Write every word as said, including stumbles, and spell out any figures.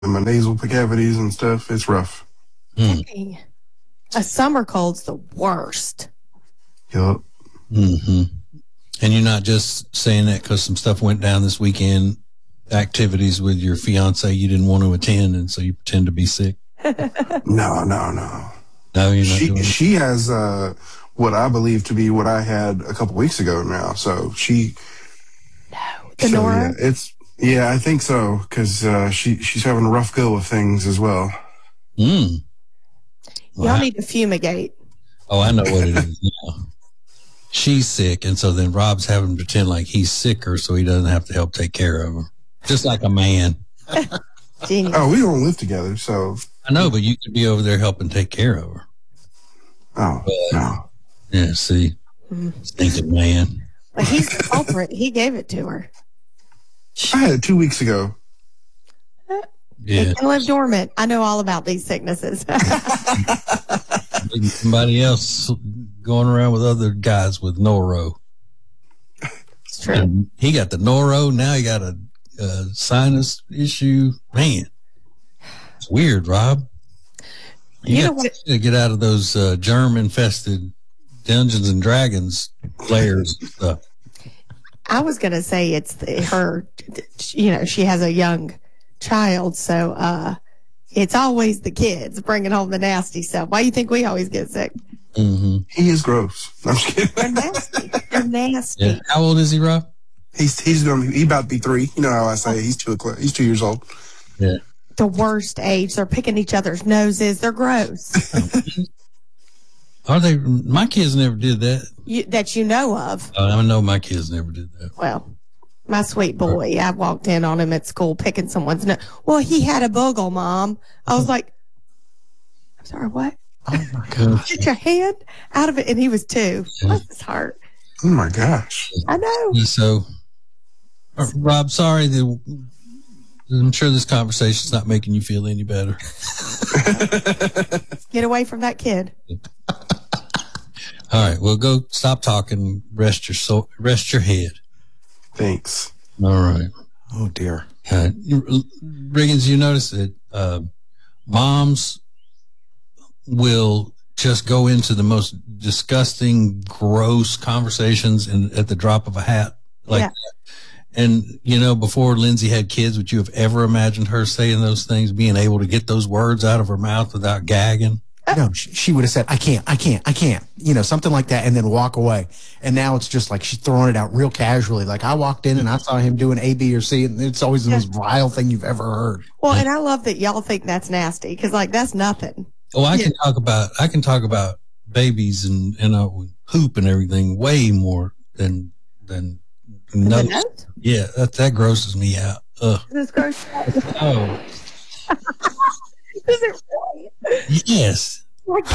my nasal cavities and stuff. It's rough. Mm. A summer cold's the worst. Yup. Mm-hmm. And you're not just saying that because some stuff went down this weekend, activities with your fiance you didn't want to attend, and so you pretend to be sick? No, no, no. No, you're not she, doing it? She has uh, what I believe to be what I had a couple weeks ago now. So she... No. The so, Nora? Yeah, it's, yeah, I think so, because uh, she, she's having a rough go of things as well. Mm. Y'all Wow. need to fumigate. Oh, I know what it is now. She's sick, and so then Rob's having to pretend like he's sicker so he doesn't have to help take care of her. Just like a man. Genius. Oh, we don't live together, so... I know, but you could be over there helping take care of her. Oh, but, no. Yeah, see? Mm. Stinking man. But he's the culprit. He gave it to her. I had it two weeks ago. Yeah. It can live dormant. I know all about these sicknesses. Somebody else going around with other guys with noro. It's true. And he got the noro. Now he got a, a sinus issue. Man, it's weird, Rob. You, You know got what? to get out of those uh, germ-infested Dungeons and Dragons layers and stuff. I was going to say it's the, her, you know, she has a young child, so uh, it's always the kids bringing home the nasty stuff. Why do you think we always get sick? Mm-hmm. He is gross. I'm just kidding. They're nasty. They're nasty. Yeah. How old is he, Rob? He's he's gonna be he about to be three. You know how I say he's two he's two years old. Yeah. The worst age. They're picking each other's noses. They're gross. Are they? My kids never did that. You, that you know of. Uh, I know my kids never did that. Well, my sweet boy, I walked in on him at school picking someone's nose. Well, he had a boogel, Mom. I was like, I'm sorry, what? Oh my God! Get your hand out of it. And he was two. Bless his heart. Oh my gosh! I know. So, uh, Rob, sorry that I'm sure this conversation's not making you feel any better. Get away from that kid. All right, well, go stop talking. Rest your soul. Rest your head. Thanks. All right. Oh dear. Uh, Riggins, you notice that uh, moms will just go into the most disgusting, gross conversations in, at the drop of a hat, like Yeah. that. And you know, before Lindsay had kids, would you have ever imagined her saying those things, being able to get those words out of her mouth without gagging? No, she, she would have said, I can't, I can't, I can't, you know, something like that, and then walk away. And now it's just like she's throwing it out real casually. Like I walked in and I saw him doing A, B, or C, and it's always the Yeah. most vile thing you've ever heard. Well, and I love that y'all think that's nasty because, like, that's nothing. Oh, I Yeah. can talk about I can talk about babies and and uh, poop and everything way more than than no. The nose? Yeah, that that grosses me out. Ugh. This gross. Oh, Is it really? yes. Like,